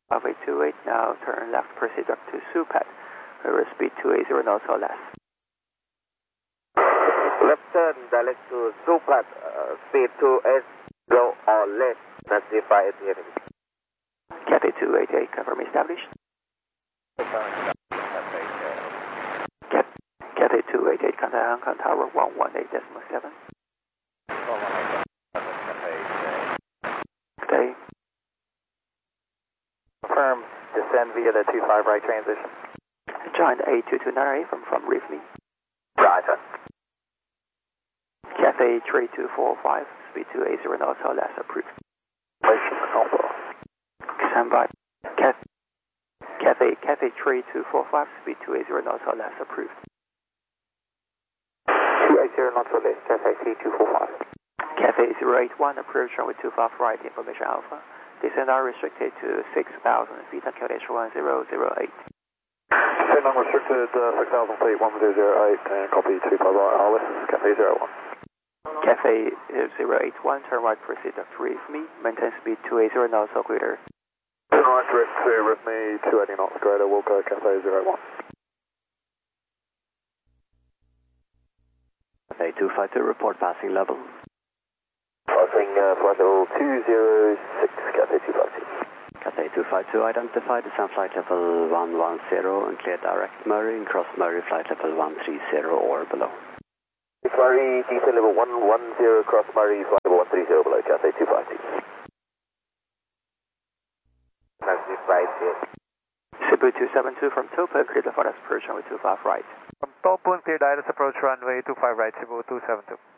Runway 28, now turn left, proceed up to Supat. River speed 280 knots or less. Left turn, direct to Supat, speed 280 or less. That's the fire at the enemy. Cathay 288, confirm established. Cathay 288, contact Hong Kong Tower 118.7. Cathay. Confirm, descend via the 25 right transition. Join A229A from reef me. Roger. Cathay 3245, speed 280 knots or less, approved. Stand by. Cathay 3245, speed 280 knots or less, approved. 280 knots or less, Cathay 3245. Cathay 081, approach runway 25 right, information Alpha. Descend are restricted to 6,000 feet, calculation 1008. Descend unrestricted 6,000 feet, 1008, and copy 25 right, RLS, Cathay 01. Cathay 081, turn right, proceed up to reef me, maintain speed 280 knots or greater. Turn right, direct to reef me, 280 knots greater, we'll go Cathay 01. Cathay 252, report passing level. Passing flight level 206, Cathay 252. Cathay 252, identify descent flight level 110 and clear direct Murray and cross Murray flight level 130 or below. Murray, descent level 110, cross Murray, flight level 130 below, Cathay 252. That's the flight here. Cebu 272 from Topa, clear the flight approach runway 25 right. From Topa, clear direct approach runway 25 right, Cebu 272.